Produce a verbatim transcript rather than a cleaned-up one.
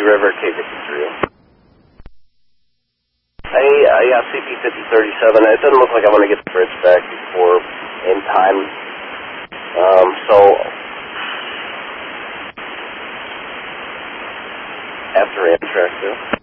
River, K fifty-three. I, uh, yeah, C P fifty thirty-seven. It doesn't look like I'm going to get the bridge back before in time. Um, so, after Amtrak, too.